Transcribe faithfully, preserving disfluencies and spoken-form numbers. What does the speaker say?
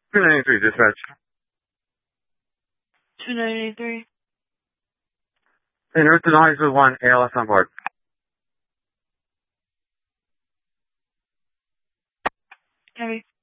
two ninety-three, dispatch. two ninety-three. In route to Hollywood one, A L S on board. Heavy.